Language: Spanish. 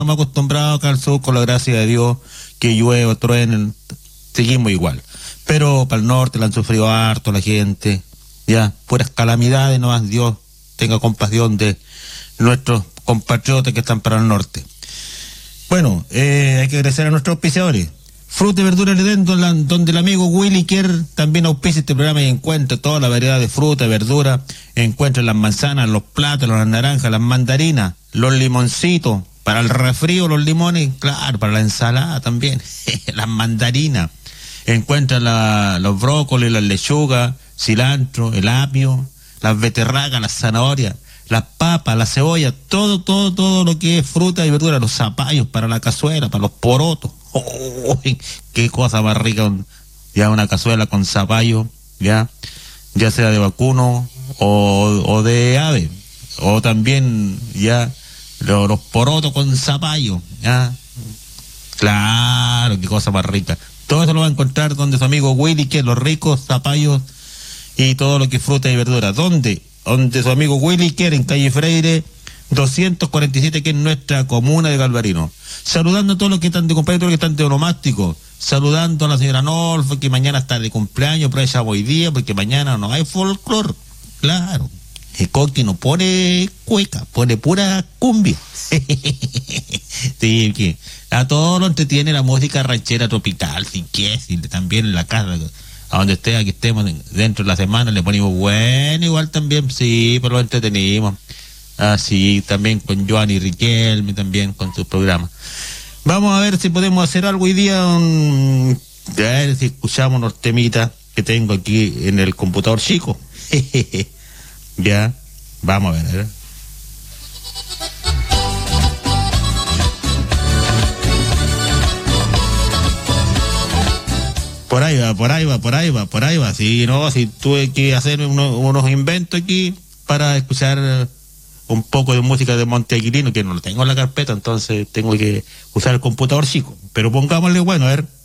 estamos acostumbrados acá al sur, con la gracia de Dios, que llueve, truene, seguimos igual. Pero para el norte la han sufrido harto la gente, ya, puras calamidades, no más Dios tenga compasión de nuestros compatriotas que están para el norte. Bueno, hay que agradecer a nuestros auspiciadores. Fruta y verdura Edén, donde el amigo Willy Kerr también auspicia este programa y encuentra toda la variedad de fruta y verdura. Encuentra las manzanas, los plátanos, las naranjas, las mandarinas, los limoncitos, para el refrío, los limones, claro, para la ensalada también, las mandarinas. Encuentra los brócolis, las lechugas, cilantro, el apio, las beterragas, las zanahorias, las papas, la cebolla, todo lo que es fruta y verdura, los zapallos para la cazuela, para los porotos. ¡Oh, qué cosa más rica! Ya una cazuela con zapallo, ya sea de vacuno o de ave, o también ya los porotos con zapallo, ya. Claro, qué cosa más rica. Todo eso lo va a encontrar donde su amigo Willy, que los ricos zapallos y todo lo que es fruta y verdura. Donde su amigo Willy quiere, en calle Freire 247, que es nuestra comuna de Galvarino. Saludando a todos los que están de cumpleaños, todos los que están de onomástico. Saludando a la señora Nolfo, que mañana está de cumpleaños, pero ella hoy día, porque mañana no hay folclor. Claro. El Coqui no pone cueca, pone pura cumbia. Sí, que a todos lo entretiene la música ranchera tropical, si quieres, y también en la casa, a donde esté, aquí estemos dentro de la semana, le ponemos bueno, igual también, sí, pero lo entretenimos. Así, también con Joan y Riquelme, también con su programa. Vamos a ver si podemos hacer algo hoy día, a ver si escuchamos unos temitas que tengo aquí en el computador chico. Ya, vamos a ver. Por ahí va. Sí, no, si tuve que hacer unos inventos aquí para escuchar un poco de música de Monte Aquilino, que no lo tengo en la carpeta, entonces tengo que usar el computador chico. Pero pongámosle, bueno, a ver.